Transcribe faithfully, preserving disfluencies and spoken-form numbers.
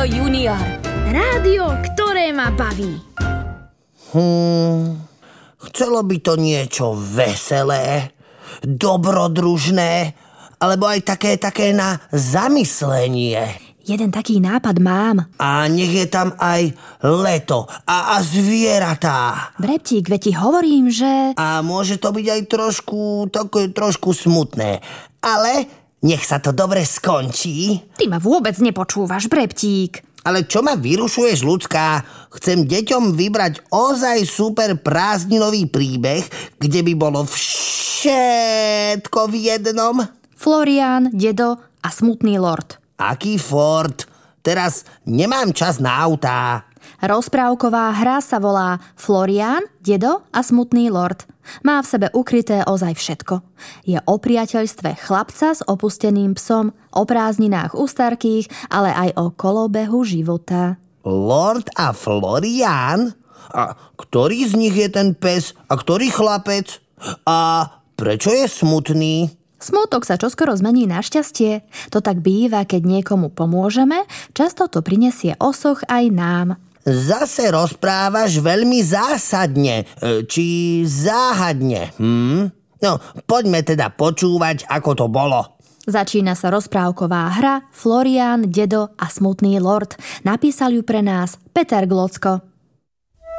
Junior. Rádio, ktoré ma baví. Hmm, chcelo by to niečo veselé, dobrodružné, alebo aj také, také na zamyslenie. Jeden taký nápad mám. A nech je tam aj leto a, a zvieratá. Breptík, veď ti hovorím, že... A môže to byť aj trošku, také trošku smutné. Ale nech sa to dobre skončí. Ty ma vôbec nepočúvaš, Breptík. Ale čo ma vyrušuješ, ľudská? Chcem deťom vybrať ozaj super prázdninový príbeh, kde by bolo všetko v jednom. Florián, dedo a smutný lord. Aký Ford? Teraz nemám čas na autá. Rozprávková hra sa volá Florián, dedo a smutný lord. Má v sebe ukryté ozaj všetko. Je o priateľstve chlapca s opusteným psom, o prázdninách u starkých, ale aj o kolobehu života. Lord a Florián? A ktorý z nich je ten pes a ktorý chlapec? A prečo je smutný? Smútok sa čoskoro zmení na šťastie. To tak býva, keď niekomu pomôžeme, často to prinesie osoch aj nám. Zase rozprávaš veľmi zásadne, či záhadne. Hm? No, poďme teda počúvať, ako to bolo. Začína sa rozprávková hra Florián, dedo a smutný lord. Napísal ju pre nás Peter Glocko.